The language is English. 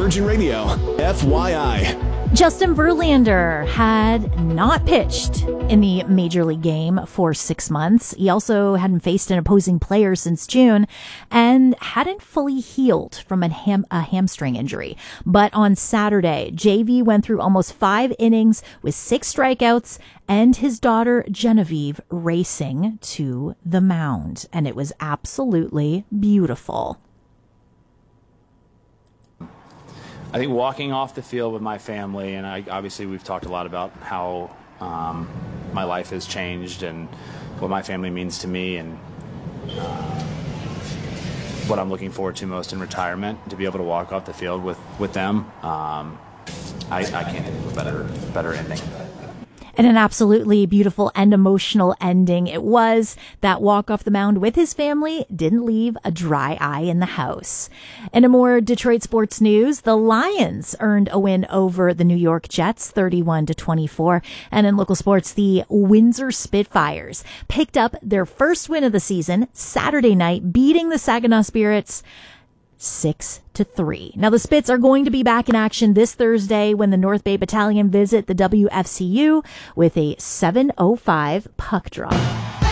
Virgin Radio, FYI. Justin Verlander had not pitched in the Major League game for 6 months. He also hadn't faced an opposing player since June and hadn't fully healed from a hamstring injury. But on Saturday, JV went through almost 5 innings with 6 strikeouts and his daughter Genevieve racing to the mound. And it was absolutely beautiful. I think walking off the field with my family, and obviously we've talked a lot about how my life has changed and what my family means to me and what I'm looking forward to most in retirement, to be able to walk off the field with them. I can't think of a better ending. And an absolutely beautiful and emotional ending it was. That walk off the mound with his family didn't leave a dry eye in the house. And in more Detroit sports news, the Lions earned a win over the New York Jets, 31-24. And in local sports, the Windsor Spitfires picked up their first win of the season Saturday night, beating the Saginaw Spirits 6-3. Now the Spits are going to be back in action this Thursday when the North Bay Battalion visit the WFCU with a 7:05 puck drop.